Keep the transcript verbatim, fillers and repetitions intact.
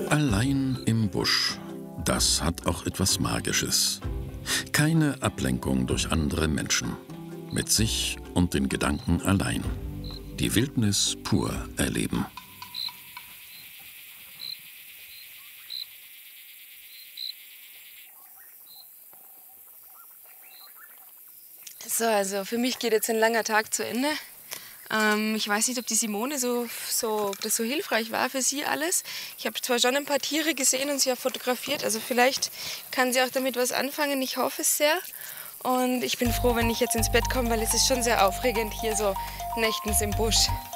Allein im Busch, das hat auch etwas Magisches. Keine Ablenkung durch andere Menschen. Mit sich und den Gedanken allein. Die Wildnis pur erleben. So, also für mich geht jetzt ein langer Tag zu Ende. Ähm, ich weiß nicht, ob die Simone so, so, ob das so hilfreich war für sie alles. Ich habe zwar schon ein paar Tiere gesehen und sie auch fotografiert, also vielleicht kann sie auch damit was anfangen. Ich hoffe es sehr. Und ich bin froh, wenn ich jetzt ins Bett komme, weil es ist schon sehr aufregend hier so nächtens im Busch.